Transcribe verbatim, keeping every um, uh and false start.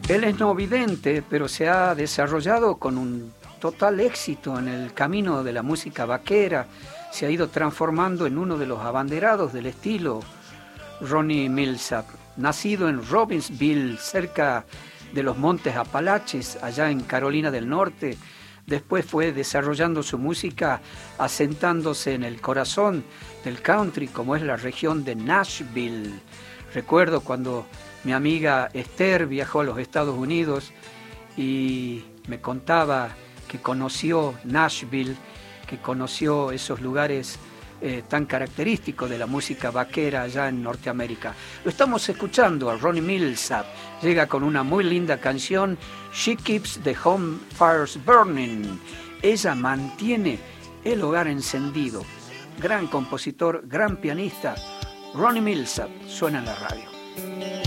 Él es no vidente, pero se ha desarrollado con un total éxito en el camino de la música vaquera. Se ha ido transformando en uno de los abanderados del estilo. Ronnie Milsap, nacido en Robbinsville, cerca de los Montes Apalaches, allá en Carolina del Norte, después fue desarrollando su música asentándose en el corazón del country, como es la región de Nashville. Recuerdo cuando mi amiga Esther viajó a los Estados Unidos y me contaba que conoció Nashville, que conoció esos lugares eh, tan característicos de la música vaquera allá en Norteamérica. Lo estamos escuchando a Ronnie Milsap. Llega con una muy linda canción, She Keeps the Home Fires Burning. Ella mantiene el hogar encendido. Gran compositor, gran pianista, Ronnie Milsap, suena en la radio.